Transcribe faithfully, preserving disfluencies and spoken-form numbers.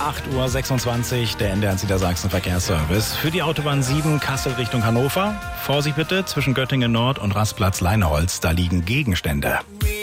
acht Uhr sechsundzwanzig, der N D R Niedersachsen Verkehrsservice. Für die Autobahn sieben Kassel Richtung Hannover. Vorsicht bitte, zwischen Göttingen Nord und Rastplatz Leineholz, da liegen Gegenstände.